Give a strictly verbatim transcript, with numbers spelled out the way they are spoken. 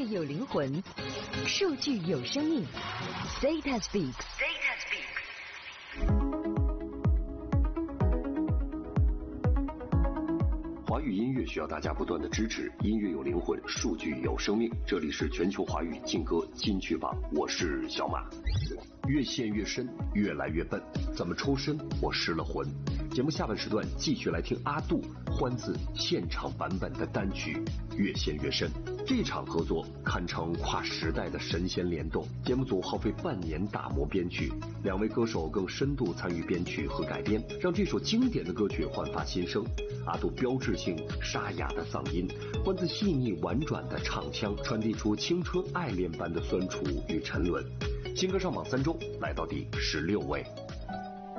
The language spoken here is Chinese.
有灵魂，数据有生命。Data Speaks。Data Speaks。 华语音乐需要大家不断的支持，音乐有灵魂，数据有生命。这里是全球华语劲歌金曲榜，我是小马。越陷越深，越来越笨，怎么抽身？我失了魂。节目下半时段继续来听阿杜欢自现场版本的单曲《越陷越深》。这场合作堪称跨时代的神仙联动，节目组耗费半年打磨编曲，两位歌手更深度参与编曲和改编，让这首经典的歌曲焕发新生。阿杜标志性沙哑的嗓音，欢自细腻婉转的唱腔，传递出青春爱恋般的酸楚与沉沦。新歌上榜三周，来到第十六位。